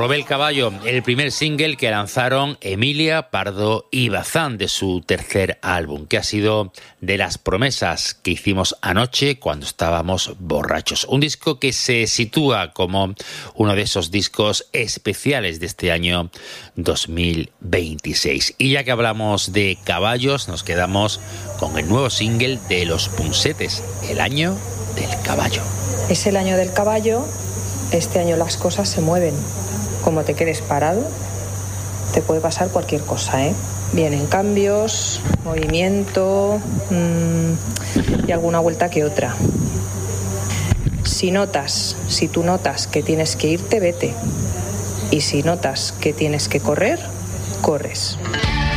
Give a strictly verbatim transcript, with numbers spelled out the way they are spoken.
Robé el caballo, el primer single que lanzaron Emilia, Pardo y Bazán de su tercer álbum, que ha sido de las promesas que hicimos anoche cuando estábamos borrachos. Un disco que se sitúa como uno de esos discos especiales de este año dos mil veintiséis. Y ya que hablamos de caballos, nos quedamos con el nuevo single de Los Punsetes, El año del caballo. Es el año del caballo. Este año las cosas se mueven. Como te quedes parado, te puede pasar cualquier cosa, ¿eh? Vienen cambios, movimiento mmm, y alguna vuelta que otra. Si notas, si tú notas que tienes que irte, vete. Y si notas que tienes que correr, corres.